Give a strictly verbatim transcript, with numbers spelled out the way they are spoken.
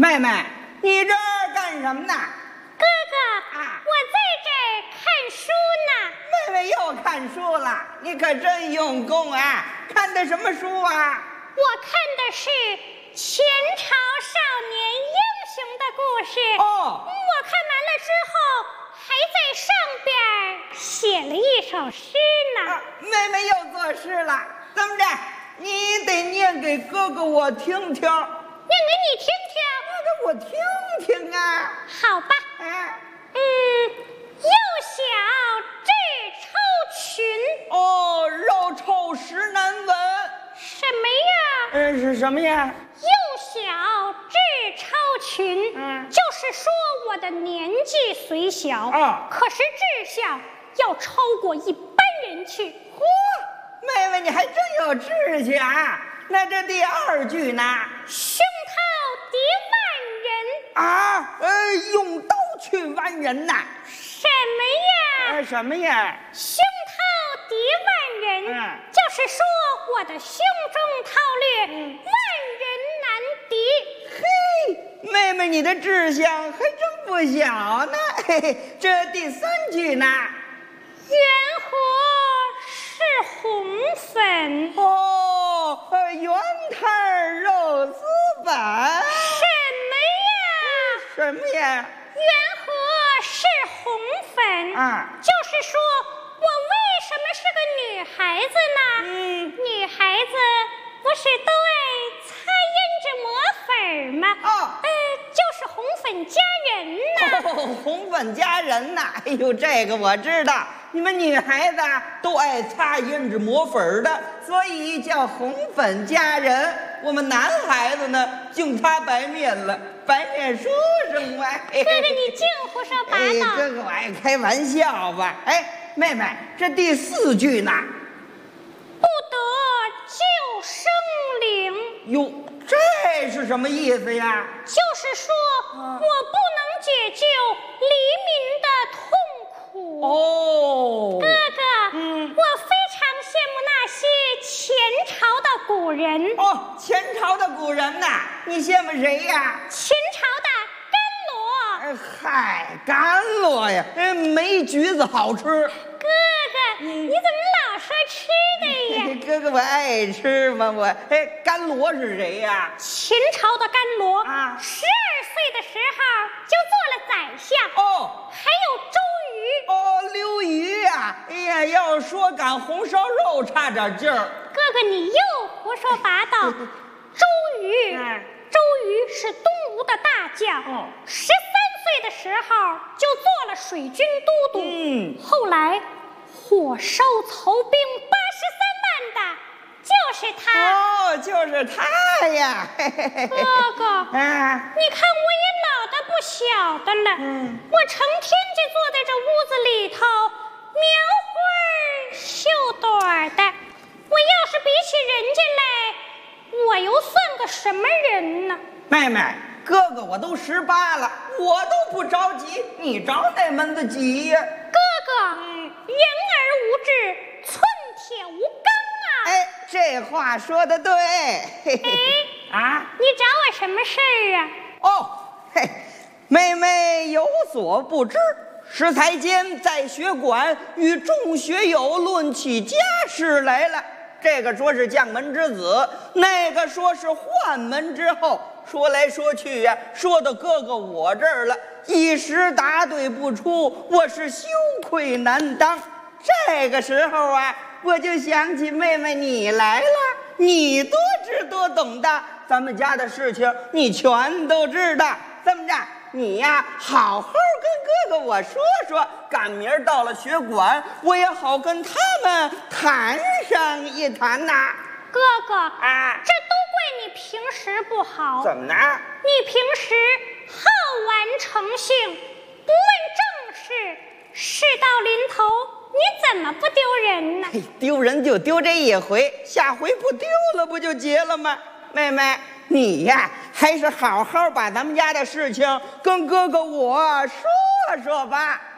妹妹，你这儿干什么呢？ 哥哥，啊、我在这儿看书呢。 妹妹又看书了，你可真用功啊！看的什么书啊？ 我看的是前朝少年英雄的故事。 哦， 我看完了之后，还在上边写了一首诗呢。 啊、妹妹又作诗了，怎么着？你得念给哥哥我听听。 念给你听听。 念给我听听啊。 好吧。 哎， 嗯，幼小稚抽群。 哦，肉臭实难闻。 什么呀？ 嗯，是什么呀？ 幼小稚抽群，嗯，就是说我的年纪虽小， 啊， 可是志向要超过一般人去。 嚯，妹妹你还真有志气啊！那这第二句呢？ 胸套敌万人啊，呃，用刀去剜人呐？ 什么呀？ 呃，什么呀？ 胸套敌万人， 嗯， 就是说我的胸中韬略，嗯，万人难敌。 嘿，妹妹你的志向还真不小呢。嘿嘿，这第三句呢？ 缘何是红粉？ 哦，呃，圆摊肉丝粉。 什么呀？ 什么呀？ 缘何是红粉？ 啊， 就是说我为什么是个女孩子呢？ 嗯， 女孩子不是都爱擦胭脂抹粉吗？ 哦， 呃，就是红粉佳人呐。 哦，红粉佳人呐！哎呦，这个我知道，你们女孩子都爱擦胭脂抹粉的，所以叫红粉佳人。我们男孩子呢，净擦白面了，白面书生嘛。 哥哥，你净胡说八道！ 哎，哥哥，我爱开玩笑吧。哎，妹妹，这第四句呢？ 不得救生灵。 哟，这是什么意思呀？ 就是说、啊、我不能解救黎民的痛苦。 哦， 哥哥，嗯，我非常羡慕那些前朝的古人。 哦，前朝的古人呐，你羡慕谁呀？ 前朝的甘哎罗。 嗨，甘罗呀，哎，没橘子好吃。 哥哥，嗯、你怎么老说吃的呀？ 哥哥，我爱吃嘛，我哎，甘罗是谁呀？ 前朝的甘罗啊， 十二岁的时候就做了宰相。 哦， 还有周瑜。 哦，刘瑜呀，哎呀，要说赶红烧肉差点劲儿。 哥哥，你又胡说八道。周瑜，嗯、周瑜是东吴的大将，哦，十三岁的时候就做了水军都督， 嗯， 后来火烧曹兵八十三万的就是他。 哦，就是他呀。 哥哥，啊，你看我也老的不小的了，嗯，我成天就坐在这屋子里头描花绣朵的，我要是比起人家来，我又算个什么人呢？ 妹妹，哥哥我都十八了，我都不着急，你着哪门子急呀？ 哥哥，嗯，人而无志，寸铁无刚啊！ 哎，这话说得对。嘿嘿哎，啊，你找我什么事儿啊？ 哦，嘿，妹妹有所不知，适才间在学馆与众学友论起家事来了。这个说是将门之子，那个说是宦门之后，说来说去呀、啊，说到哥哥我这儿了，一时答对不出，我是羞愧难当。这个时候啊，我就想起妹妹你来了，你多知多懂的，咱们家的事情你全都知道。这么着，你呀好好跟哥哥我说说，赶明儿到了学馆，我也好跟他们谈上一谈呐。 哥哥啊， 这都怪你平时不好。 怎么呢？ 你平时好玩成性，不问正事，事到临头你怎么不丢人呢？ 丢人就丢这一回，下回不丢了不就结了吗？妹妹，你呀还是好好把咱们家的事情跟哥哥我说说吧。